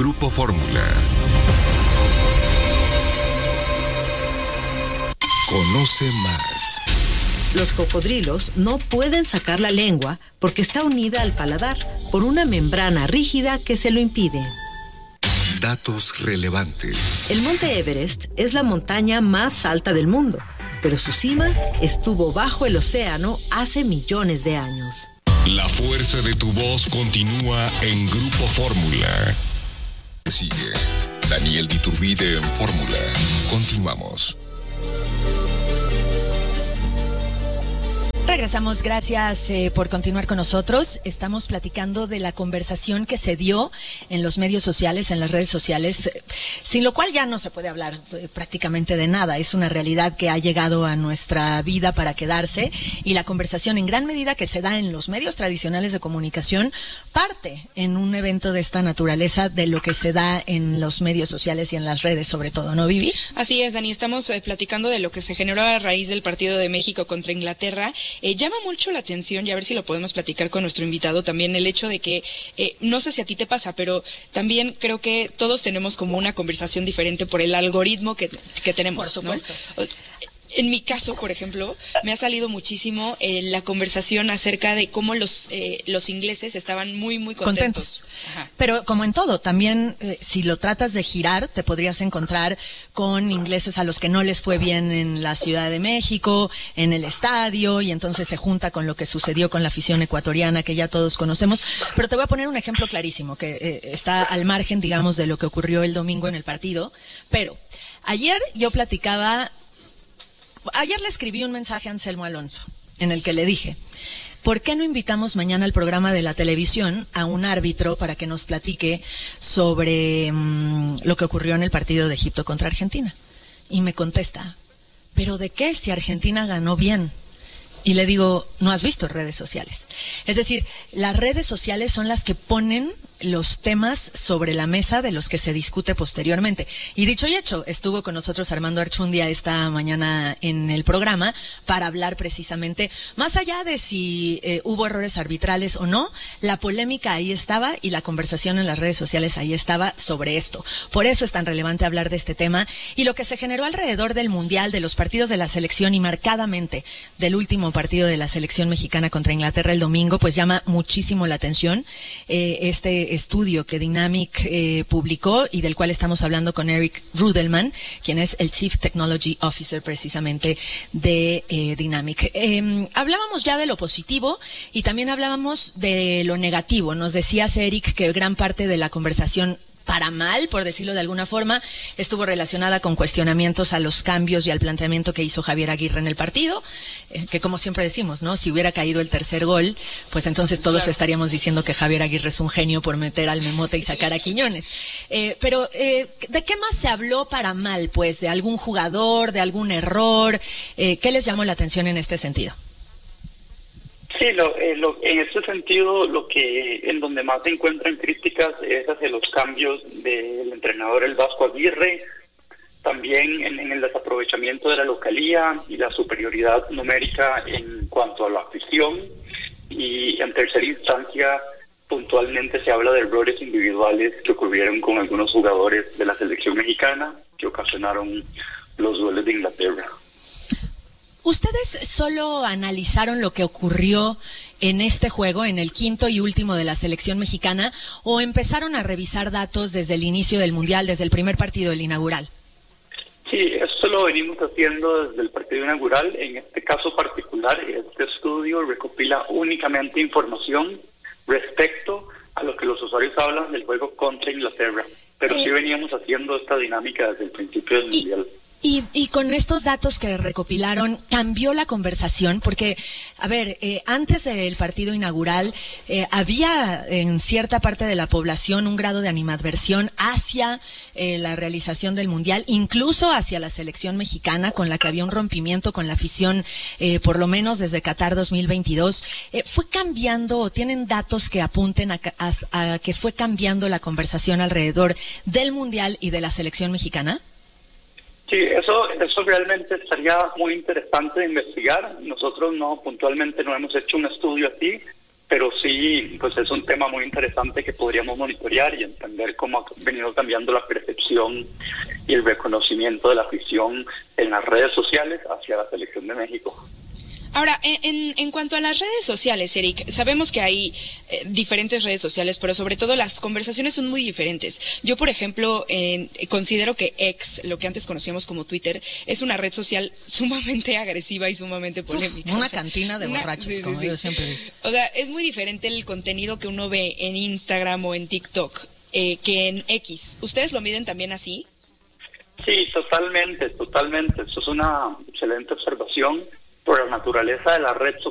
Grupo Fórmula. Conoce más. Los cocodrilos no pueden sacar la lengua porque está unida al paladar por una membrana rígida que se lo impide. Datos relevantes. El monte Everest es la montaña más alta del mundo, pero su cima estuvo bajo el océano hace millones de años. La fuerza de tu voz continúa en Grupo Fórmula. Sigue Daniel de Iturbide en Fórmula. Continuamos. Regresamos, gracias por continuar con nosotros. Estamos platicando de la conversación que se dio en los medios sociales, en las redes sociales, sin lo cual ya no se puede hablar prácticamente de nada. Es una realidad que ha llegado a nuestra vida para quedarse, y la conversación en gran medida que se da en los medios tradicionales de comunicación parte en un evento de esta naturaleza de lo que se da en los medios sociales y en las redes sobre todo, ¿no, Vivi? Así es, Dani, estamos platicando de lo que se generó a raíz del partido de México contra Inglaterra. Llama mucho la atención, y a ver si lo podemos platicar con nuestro invitado también, el hecho de que, no sé si a ti te pasa, pero también creo que todos tenemos como una conversación diferente por el algoritmo que tenemos. Por supuesto. ¿No? En mi caso, por ejemplo, me ha salido muchísimo la conversación acerca de cómo los ingleses estaban muy, muy contentos. Ajá. Pero como en todo, también si lo tratas de girar, te podrías encontrar con ingleses a los que no les fue bien en la Ciudad de México, en el estadio, y entonces se junta con lo que sucedió con la afición ecuatoriana que ya todos conocemos. Pero te voy a poner un ejemplo clarísimo que está al margen, digamos, de lo que ocurrió el domingo en el partido. Pero ayer le escribí un mensaje a Anselmo Alonso, en el que le dije, ¿por qué no invitamos mañana al programa de la televisión a un árbitro para que nos platique sobre lo que ocurrió en el partido de Egipto contra Argentina? Y me contesta, ¿pero de qué si Argentina ganó bien? Y le digo, ¿no has visto redes sociales? Es decir, las redes sociales son las que ponen los temas sobre la mesa de los que se discute posteriormente. Y dicho y hecho, estuvo con nosotros Armando Archundia esta mañana en el programa para hablar precisamente, más allá de si hubo errores arbitrales o no, la polémica ahí estaba y la conversación en las redes sociales ahí estaba sobre esto. Por eso es tan relevante hablar de este tema y lo que se generó alrededor del Mundial, de los partidos de la selección y marcadamente del último partido de la selección mexicana contra Inglaterra el domingo, pues llama muchísimo la atención. Este estudio que Dynamic publicó y del cual estamos hablando con Eric Rudelman, quien es el Chief Technology Officer precisamente de Dynamic. Hablábamos ya de lo positivo y también hablábamos de lo negativo. Nos decías, Eric, que gran parte de la conversación para mal, por decirlo de alguna forma, estuvo relacionada con cuestionamientos a los cambios y al planteamiento que hizo Javier Aguirre en el partido, que como siempre decimos, ¿no? Si hubiera caído el tercer gol, pues entonces todos estaríamos diciendo que Javier Aguirre es un genio por meter al Memote y sacar a Quiñones. Pero, ¿de qué más se habló para mal? Pues, ¿de algún jugador, de algún error? ¿Qué les llamó la atención en este sentido? Sí, en este sentido, en donde más se encuentran críticas es hacia los cambios del entrenador el Vasco Aguirre, también en el desaprovechamiento de la localía y la superioridad numérica en cuanto a la afición, y en tercera instancia puntualmente se habla de errores individuales que ocurrieron con algunos jugadores de la selección mexicana que ocasionaron los goles de Inglaterra. ¿Ustedes solo analizaron lo que ocurrió en este juego, en el quinto y último de la selección mexicana, o empezaron a revisar datos desde el inicio del Mundial, desde el primer partido del inaugural? Sí, esto lo venimos haciendo desde el partido inaugural. En este caso particular, este estudio recopila únicamente información respecto a lo que los usuarios hablan del juego contra Inglaterra. Pero sí veníamos haciendo esta dinámica desde el principio del Mundial. Y con estos datos que recopilaron, ¿cambió la conversación? Porque, a ver, antes del partido inaugural, había en cierta parte de la población un grado de animadversión hacia la realización del Mundial, incluso hacia la selección mexicana, con la que había un rompimiento con la afición, por lo menos desde Qatar 2022. ¿Fue cambiando o tienen datos que apunten a que fue cambiando la conversación alrededor del Mundial y de la selección mexicana? Sí, eso realmente estaría muy interesante de investigar. Nosotros puntualmente no hemos hecho un estudio así, pero sí, pues es un tema muy interesante que podríamos monitorear y entender cómo ha venido cambiando la percepción y el reconocimiento de la afición en las redes sociales hacia la selección de México. Ahora, en cuanto a las redes sociales, Eric, sabemos que hay diferentes redes sociales, pero sobre todo las conversaciones son muy diferentes. Yo, por ejemplo, considero que X, lo que antes conocíamos como Twitter, es una red social sumamente agresiva y sumamente polémica. Una cantina de borrachos, sí, como yo siempre digo. O sea, es muy diferente el contenido que uno ve en Instagram o en TikTok que en X. ¿Ustedes lo miden también así? Sí, totalmente. Eso es una excelente observación. Por la naturaleza de la red